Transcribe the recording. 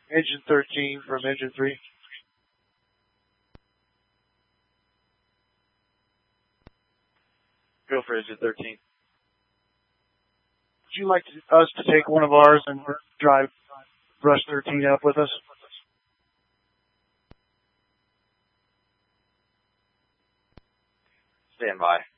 Engine 13 from Engine 3. Go for Engine 13. Would you like us to take one of ours and drive Rush 13 up with us? Stand by.